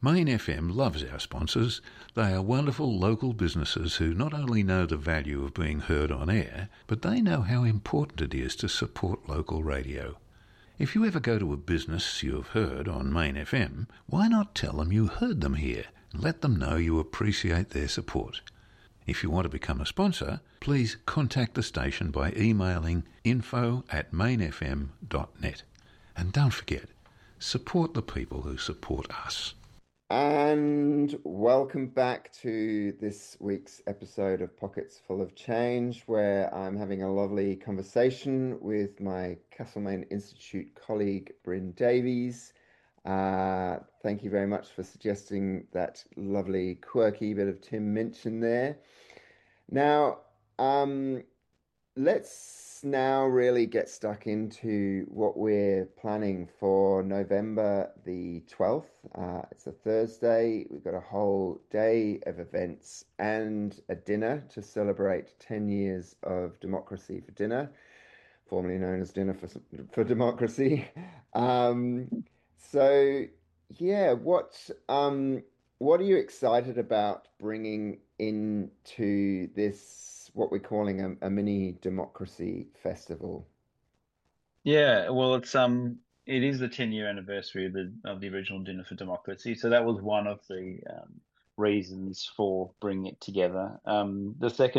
Main FM loves our sponsors. They are wonderful local businesses who not only know the value of being heard on air, but they know how important it is to support local radio. If you ever go to a business you have heard on Main FM, why not tell them you heard them here and let them know you appreciate their support? If you want to become a sponsor, please contact the station by emailing info@mainfm.net. And don't forget, support the people who support us. And welcome back to this week's episode of Pockets Full of Change, where I'm having a lovely conversation with my Castlemaine Institute colleague, Bryn Davies. Thank you very much for suggesting that lovely quirky bit of Tim Minchin in there. Now, let's now really get stuck into what we're planning for November the 12th. It's a Thursday. We've got a whole day of events and a dinner to celebrate 10 years of Democracy for Dinner, formerly known as Dinner for Democracy. So, yeah, what are you excited about bringing into this, what we're calling a mini democracy festival? Yeah, well, it is the 10-year anniversary of the original Dinner for Democracy, so that was one of the reasons for bringing it together. The second